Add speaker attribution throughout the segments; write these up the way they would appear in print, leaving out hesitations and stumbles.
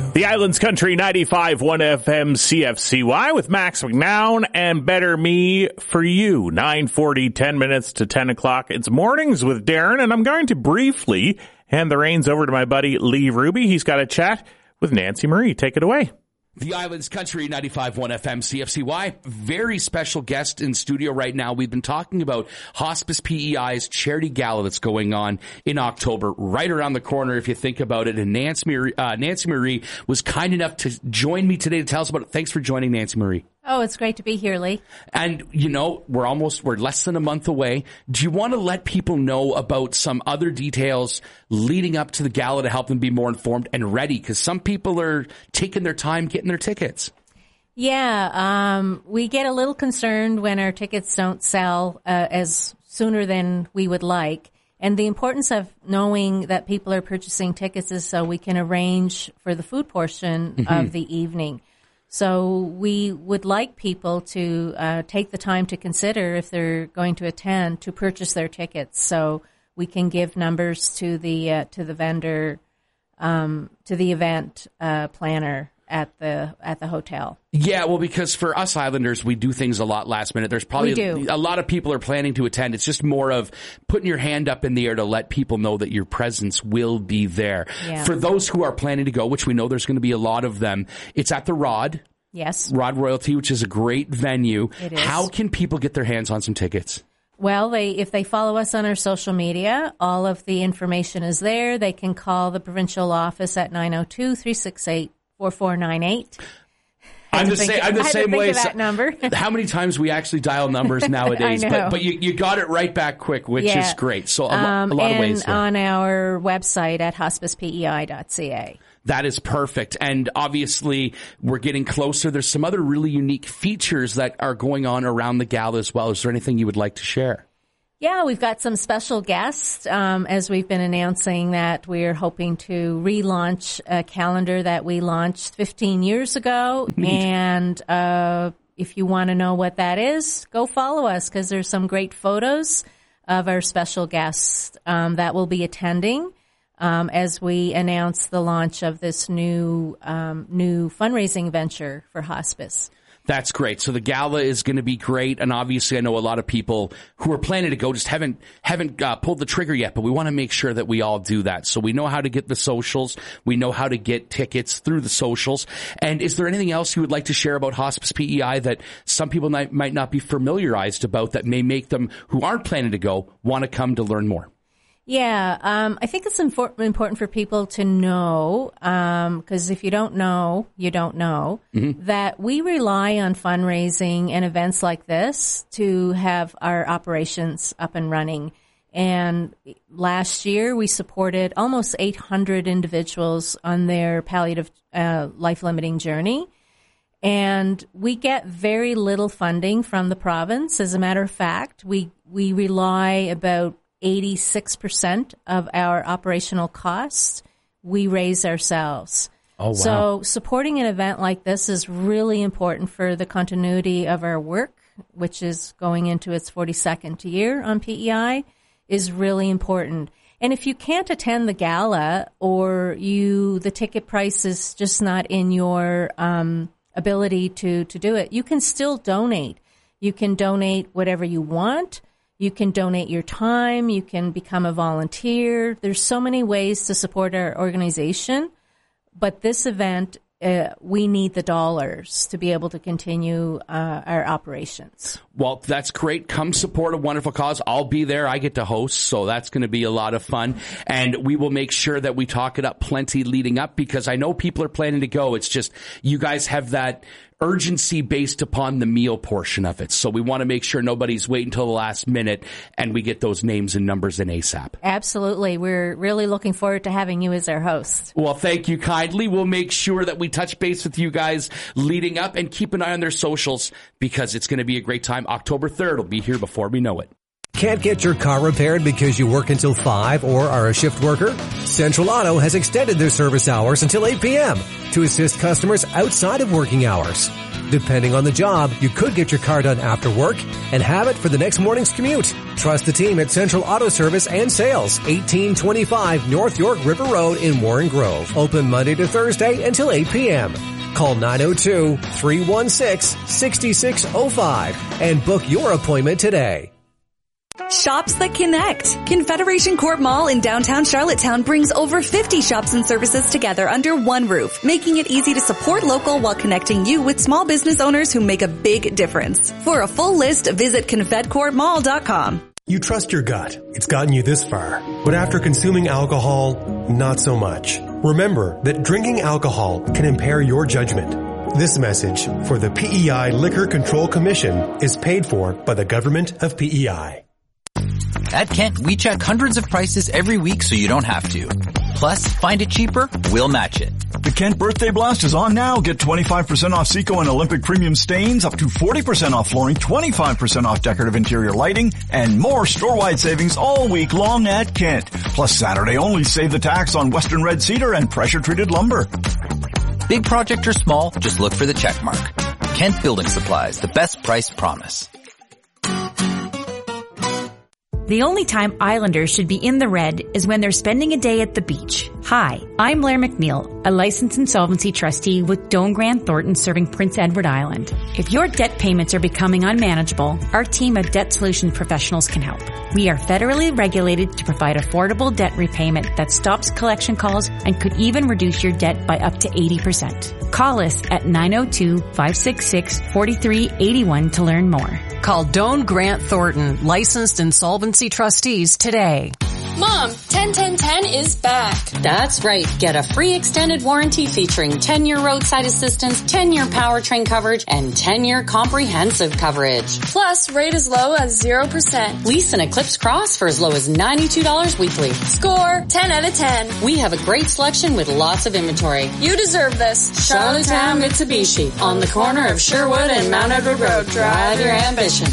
Speaker 1: The Islands Country 95.1 FM CFCY with Max McNown and Better Me for You. 9:40, 10 minutes to 10 o'clock. It's Mornings with Darren, and I'm going to briefly hand the reins over to my buddy Lee Ruby. He's got a chat with Nancy Marie. Take it away.
Speaker 2: The Islands Country 95.1 FM CFCY. Very special guest in studio right now. We've been talking about Hospice PEI's charity gala that's going on in October, right around the corner if you think about it. And Nancy Marie was kind enough to join me today to tell us about it. Thanks for joining, Nancy Marie.
Speaker 3: Oh, it's great to be here, Lee.
Speaker 2: And, you know, we're less than a month away. Do you want to let people know about some other details leading up to the gala to help them be more informed and ready? Because some people are taking their time getting their tickets.
Speaker 3: Yeah, we get a little concerned when our tickets don't sell as sooner than we would like. And the importance of knowing that people are purchasing tickets is so we can arrange for the food portion of the evening. So we would like people to take the time to consider if they're going to attend to purchase their tickets. So we can give numbers to the vendor, to the event planner at the hotel.
Speaker 2: Yeah, well, because for us Islanders, we do things a lot last minute. There's probably a lot of people are planning to attend. It's just more of putting your hand up in the air to let people know that your presence will be there.
Speaker 3: Yeah.
Speaker 2: For those who are planning to go, which we know there's going to be a lot of them, it's at the Rod.
Speaker 3: Yes.
Speaker 2: Rod Royalty, which is a great venue.
Speaker 3: It is.
Speaker 2: How can people get their hands on some tickets?
Speaker 3: Well, if they follow us on our social media, all of the information is there. They can call the provincial office at 902-368-4498.
Speaker 2: I'm the same way.
Speaker 3: That number.
Speaker 2: How many times we actually dial numbers nowadays?
Speaker 3: I know.
Speaker 2: But you got it right back quick, which is great. So a lot of ways there.
Speaker 3: And on our website at hospicepei.ca.
Speaker 2: That is perfect. And obviously, we're getting closer. There's some other really unique features that are going on around the gala as well. Is there anything you would like to share?
Speaker 3: Yeah, we've got some special guests, as we've been announcing that we're hoping to relaunch a calendar that we launched 15 years ago.
Speaker 2: Neat.
Speaker 3: And if you want to know what that is, go follow us because there's some great photos of our special guests that will be attending as we announce the launch of this new fundraising venture for hospice.
Speaker 2: That's great. So the gala is going to be great. And obviously I know a lot of people who are planning to go just haven't pulled the trigger yet, but we want to make sure that we all do that. So we know how to get the socials. We know how to get tickets through the socials. And is there anything else you would like to share about Hospice PEI that some people might not be familiarized about that may make them who aren't planning to go want to come to learn more?
Speaker 3: Yeah, I think it's important for people to know, because if you don't know, you don't know, that we rely on fundraising and events like this to have our operations up and running. And last year, we supported almost 800 individuals on their palliative life-limiting journey. And we get very little funding from the province. As a matter of fact, we rely about 86% of our operational costs we raise ourselves.
Speaker 2: Oh, wow.
Speaker 3: So supporting an event like this is really important for the continuity of our work, which is going into its 42nd year on PEI, is really important. And if you can't attend the gala or the ticket price is just not in your ability to do it, you can still donate. You can donate whatever you want. You can donate your time. You can become a volunteer. There's so many ways to support our organization. But this event, we need the dollars to be able to continue our operations.
Speaker 2: Well, that's great. Come support a wonderful cause. I'll be there. I get to host, so that's going to be a lot of fun. And we will make sure that we talk it up plenty leading up because I know people are planning to go. It's just you guys have that urgency based upon the meal portion of it. So we want to make sure nobody's waiting until the last minute and we get those names and numbers in ASAP.
Speaker 3: Absolutely. We're really looking forward to having you as our host.
Speaker 2: Well, thank you kindly. We'll make sure that we touch base with you guys leading up and keep an eye on their socials because it's going to be a great time. October 3rd will be here before we know it.
Speaker 4: Can't get your car repaired because you work until 5 or are a shift worker? Central Auto has extended their service hours until 8 p.m. to assist customers outside of working hours. Depending on the job, you could get your car done after work and have it for the next morning's commute. Trust the team at Central Auto Service and Sales, 1825 North York River Road in Warren Grove. Open Monday to Thursday until 8 p.m. Call 902-316-6605 and book your appointment today.
Speaker 5: Shops that connect. Confederation Court Mall in downtown Charlottetown brings over 50 shops and services together under one roof, making it easy to support local while connecting you with small business owners who make a big difference. For a full list, visit confedcourtmall.com.
Speaker 6: You trust your gut. It's gotten you this far. But after consuming alcohol, not so much. Remember that drinking alcohol can impair your judgment. This message for the PEI Liquor Control Commission is paid for by the government of PEI.
Speaker 7: At Kent, we check hundreds of prices every week so you don't have to. Plus, find it cheaper, we'll match it.
Speaker 8: The Kent Birthday Blast is on now. Get 25% off Seco and Olympic Premium stains, up to 40% off flooring, 25% off decorative interior lighting, and more store-wide savings all week long at Kent. Plus, Saturday only, save the tax on Western Red Cedar and pressure-treated lumber.
Speaker 7: Big project or small, just look for the check mark. Kent Building Supplies, the best price promise.
Speaker 9: The only time Islanders should be in the red is when they're spending a day at the beach. Hi, I'm Blair McNeil, a licensed insolvency trustee with Doane Grant Thornton serving Prince Edward Island. If your debt payments are becoming unmanageable, our team of debt solution professionals can help. We are federally regulated to provide affordable debt repayment that stops collection calls and could even reduce your debt by up to 80%. Call us at 902-566-4381 to learn more.
Speaker 10: Call Doane Grant Thornton, licensed insolvency trustees today.
Speaker 11: Mom, 10-10-10 is back.
Speaker 12: That's right. Get a free extended warranty featuring 10-year roadside assistance, 10-year powertrain coverage, and 10-year comprehensive coverage.
Speaker 11: Plus, rate as low as 0%.
Speaker 12: Lease an Eclipse Cross for as low as $92 weekly.
Speaker 11: Score 10 out of 10.
Speaker 12: We have a great selection with lots of inventory.
Speaker 11: You deserve this.
Speaker 12: Charlottetown Mitsubishi, on the corner of Sherwood and Mount Edward Road. Drive your ambition.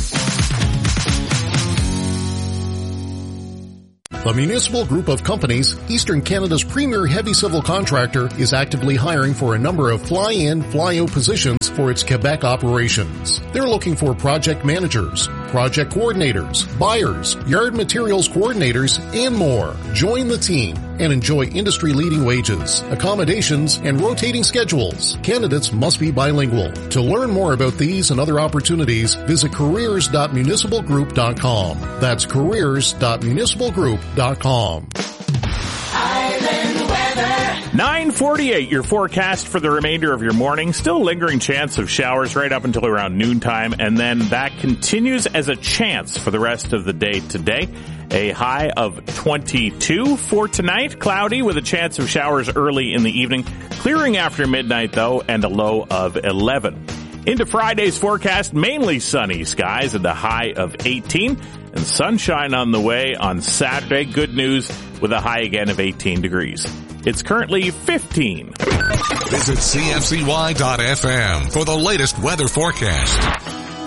Speaker 13: The Municipal Group of Companies, Eastern Canada's premier heavy civil contractor, is actively hiring for a number of fly-in, fly-out positions for its Quebec operations. They're looking for project managers, project coordinators, buyers, yard materials coordinators, and more. Join the team and enjoy industry-leading wages, accommodations, and rotating schedules. Candidates must be bilingual. To learn more about these and other opportunities, visit careers.municipalgroup.com. That's careers.municipalgroup.com.
Speaker 1: Island weather. 9:48, your forecast for the remainder of your morning. Still lingering chance of showers right up until around noontime, and then that continues as a chance for the rest of the day today. A high of 22 for tonight. Cloudy with a chance of showers early in the evening. Clearing after midnight, though, and a low of 11. Into Friday's forecast, mainly sunny skies and a high of 18. And sunshine on the way on Saturday. Good news with a high again of 18 degrees. It's currently 15.
Speaker 14: Visit CFCY.FM for the latest weather forecast.